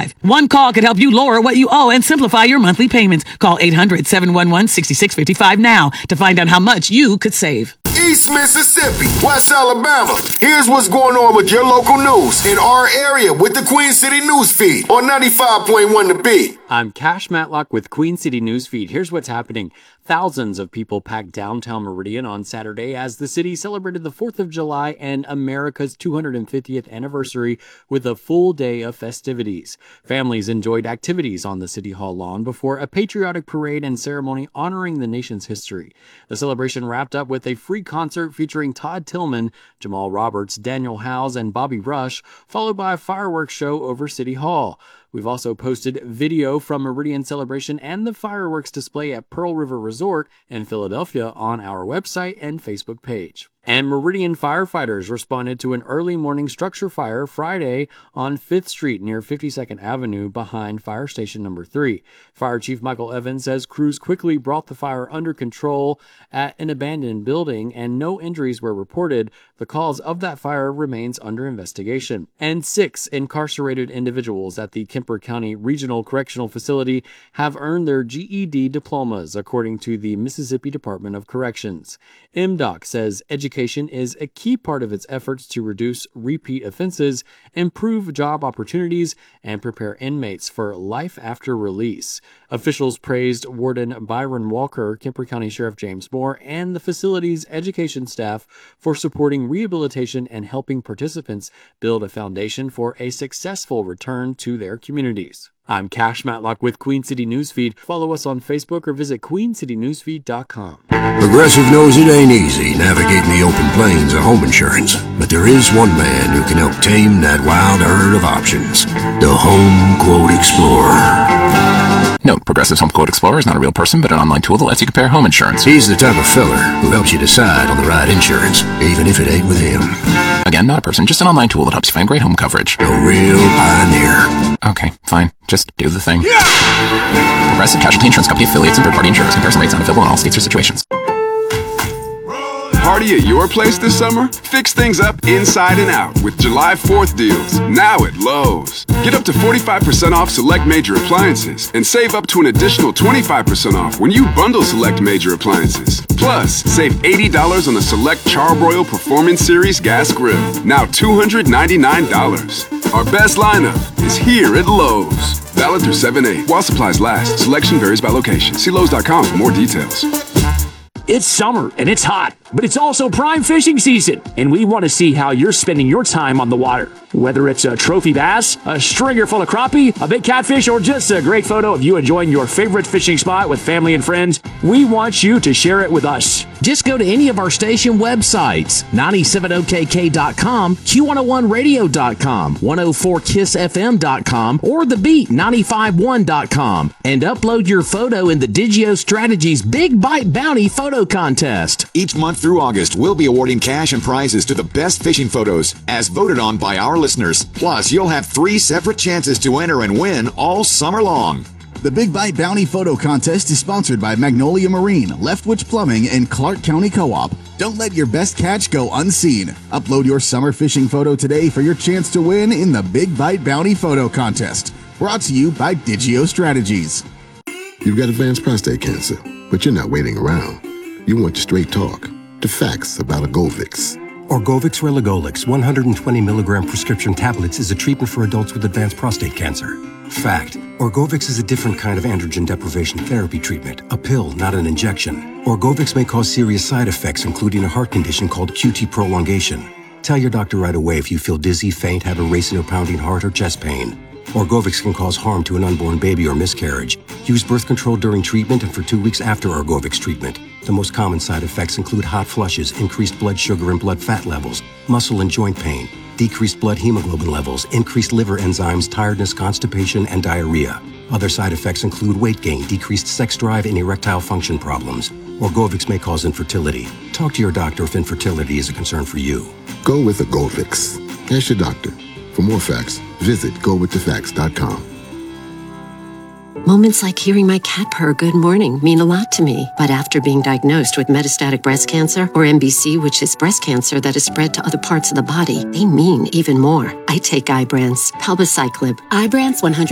$800-711-6655. One call could help you lower what you owe and simplify your monthly payments. Call 800-711-6655 now to find out how much you could save. East Mississippi, West Alabama. Here's what's going on with your local news in our area with the Queen City News Feed on 95.1 The Beat. I'm Cash Matlock with Queen City News Feed. Here's what's happening. Thousands of people packed downtown Meridian on Saturday as the city celebrated the 4th of July and America's 250th anniversary with a full day of festivities. Families enjoyed activities on the City Hall lawn before a patriotic parade and ceremony honoring the nation's history. The celebration wrapped up with a free concert featuring Todd Tillman, Jamal Roberts, Daniel Howes, and Bobby Rush, followed by a fireworks show over City Hall. We've also posted video from Meridian Celebration and the fireworks display at Pearl River Resort in Philadelphia on our website and Facebook page. And Meridian firefighters responded to an early morning structure fire Friday on 5th Street near 52nd Avenue behind Fire Station Number 3. Fire Chief Michael Evans says crews quickly brought the fire under control at an abandoned building and no injuries were reported. The cause of that fire remains under investigation. And 6 incarcerated individuals at the Kemper County Regional Correctional Facility have earned their GED diplomas, according to the Mississippi Department of Corrections. MDOC says education is a key part of its efforts to reduce repeat offenses, improve job opportunities, and prepare inmates for life after release. Officials praised Warden Byron Walker, Kemper County Sheriff James Moore, and the facility's education staff for supporting rehabilitation and helping participants build a foundation for a successful return to their communities. I'm Cash Matlock with Queen City Newsfeed. Follow us on Facebook or visit queencitynewsfeed.com. Progressive knows it ain't easy navigating the open plains of home insurance, but there is one man who can help tame that wild herd of options. The Home Quote Explorer. Note, Progressive's Home Quote Explorer is not a real person, but an online tool that lets you compare home insurance. He's the type of fella who helps you decide on the right insurance, even if it ain't with him. Again, not a person, just an online tool that helps you find great home coverage. A real pioneer. Okay, fine. Just do the thing. Yeah! Progressive Casualty Insurance Company affiliates and third-party insurers. Comparison rates not available in all states or situations. Party at your place this summer? Fix things up inside and out with July 4th deals, now at Lowe's. Get up to 45% off select major appliances and save up to an additional 25% off when you bundle select major appliances. Plus, save $80 on the select Charbroil Performance Series gas grill, now $299. Our best lineup is here at Lowe's. Valid through 7/8. While supplies last, selection varies by location. See Lowe's.com for more details. It's summer and it's hot, but it's also prime fishing season, and we want to see how you're spending your time on the water. Whether it's a trophy bass, a stringer full of crappie, a big catfish, or just a great photo of you enjoying your favorite fishing spot with family and friends, we want you to share it with us. Just go to any of our station websites, 970kk.com, Q101radio.com, 104kissfm.com, or thebeat951.com, and upload your photo in the Digio Strategies Big Bite Bounty Photo Contest. Each month through August, we'll be awarding cash and prizes to the best fishing photos, as voted on by our listeners. Plus, you'll have 3 separate chances to enter and win all summer long. The Big Bite Bounty Photo Contest is sponsored by Magnolia Marine, Leftwich Plumbing, and Clark County Co-op. Don't let your best catch go unseen. Upload your summer fishing photo today for your chance to win in the Big Bite Bounty Photo Contest. Brought to you by Digio Strategies. You've got advanced prostate cancer, but you're not waiting around. You want straight talk, the facts about Orgovyx. Orgovyx Relugolix 120 milligram prescription tablets is a treatment for adults with advanced prostate cancer. Fact: Orgovyx is a different kind of androgen deprivation therapy treatment, a pill, not an injection. Orgovyx may cause serious side effects, including a heart condition called QT prolongation. Tell your doctor right away if you feel dizzy, faint, have a racing or pounding heart, or chest pain. Orgovyx can cause harm to an unborn baby or miscarriage. Use birth control during treatment and for 2 weeks after Orgovyx treatment. The most common side effects include hot flushes, increased blood sugar and blood fat levels, muscle and joint pain, decreased blood hemoglobin levels, increased liver enzymes, tiredness, constipation, and diarrhea. Other side effects include weight gain, decreased sex drive, and erectile function problems. Orgovyx may cause infertility. Talk to your doctor if infertility is a concern for you. Go with Orgovyx. Ask your doctor. For more facts, visit gowiththefacts.com. Moments like hearing my cat purr good morning mean a lot to me. But after being diagnosed with metastatic breast cancer, or MBC, which is breast cancer that is spread to other parts of the body, they mean even more. I take Ibrance, palbociclib. Ibrance 100